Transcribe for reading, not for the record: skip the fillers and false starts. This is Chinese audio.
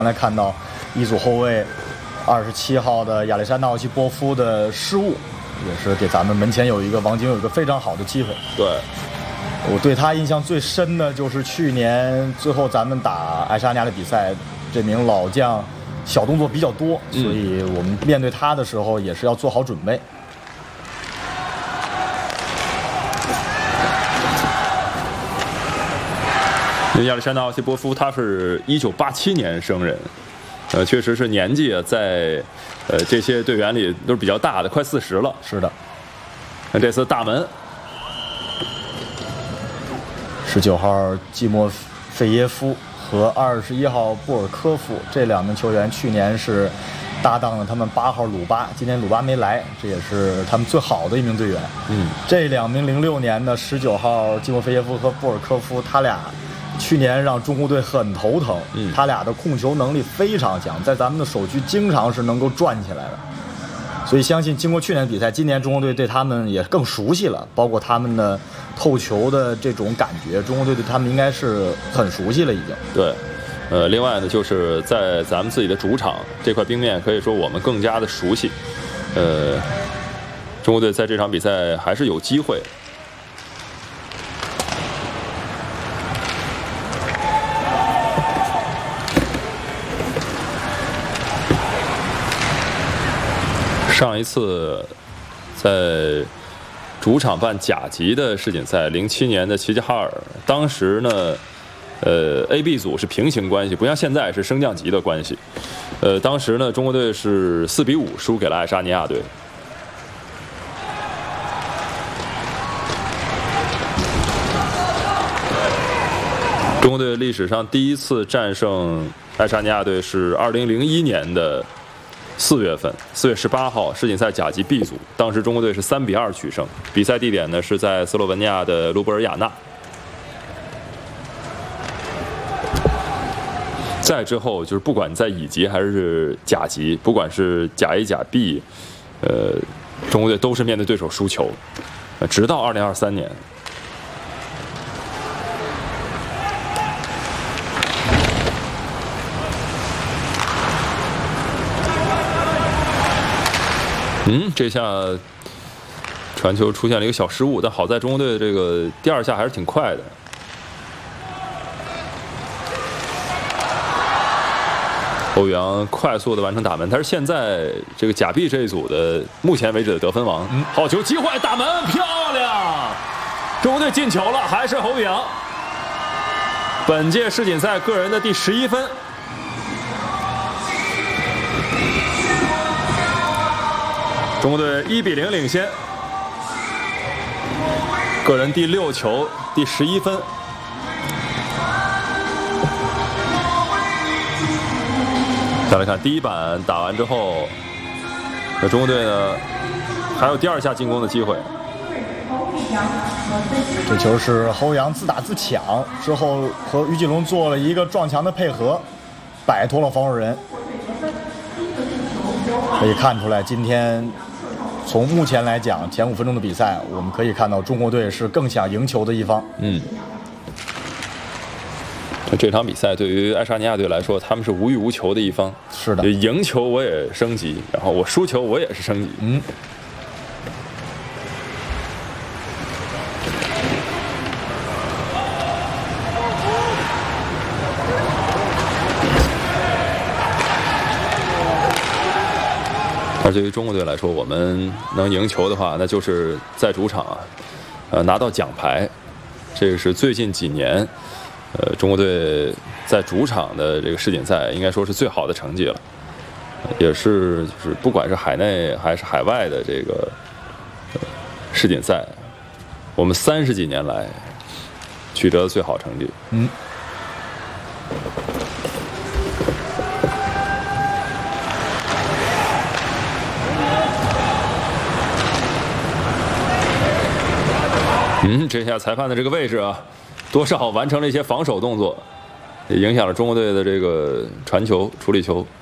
来看到一组后卫27号的亚历山大奥西波夫的失误，也是给咱们门前王晶有一个非常好的机会。 对， 我对他印象最深的就是去年最后咱们打爱沙尼亚的比赛，这名老将小动作比较多，所以我们面对他的时候也是要做好准备。 亚历山大奥西波夫他是1987年生人，确实是年纪啊，在这些队员里都是比较大的，快40了。 是的。 那这次大门 ，19号季莫费耶夫和21号布尔科夫这2名球员去年是搭档了他们8号鲁巴，今年鲁巴没来，这也是他们最好的一名队员。这2名06年的19号季莫费耶夫和布尔科夫，他俩去年让中国队很头疼，他俩的控球能力非常强，在咱们的首局经常是能够转起来的，所以相信经过去年比赛，今年中国队对他们也更熟悉了，包括他们的透球的这种感觉，中国队对他们应该是很熟悉了已经。 对，另外呢，就是在咱们自己的主场这块冰面，可以说我们更加的熟悉。中国队在这场比赛还是有机会。上一次在主场办甲级的世锦赛，07年的齐齐哈尔，当时呢，A、B 组是平行关系，不像现在是升降级的关系。当时呢，中国队是4比5输给了爱沙尼亚队。中国队历史上第一次战胜爱沙尼亚队是2001年的4月份，4月18号，世锦赛甲级 B 组，当时中国队是3比2取胜，比赛地点呢是在斯洛文尼亚的卢布尔雅纳。再之后就是不管在乙级还是甲级，不管是甲 A 甲 B，中国队都是面对对手输球，直到2023年。这下传球出现了一个小失误，但好在中国队这个第2下还是挺快的。欧宇阳快速的完成打门，他是现在这个甲 B 这一组的目前为止的得分王。好球机会，打门漂亮！中国队进球了，还是侯宇阳，本届世锦赛个人的第11分。中国队1比0领先，个人第6球，第11分。再来看第1板打完之后，那中国队呢还有第2下进攻的机会。 这球是侯阳自打自抢之后和于锦龙做了一个撞墙的配合，摆脱了防守人。可以看出来，今天从目前来讲，前5分钟的比赛，我们可以看到中国队是更想赢球的一方。 这场比赛对于爱沙尼亚队来说，他们是无欲无求的一方。 是的， 赢球我也升级，然后我输球我也是升级。而对于中国队来说，我们能赢球的话，那就是在主场拿到奖牌，这个是最近几年中国队在主场的这个世锦赛应该说是最好的成绩了，也是就是不管是海内还是海外的这个世锦赛，我们30几年来取得的最好成绩。这下裁判的这个位置啊，多少完成了一些防守动作，也影响了中国队的这个传球、处理球。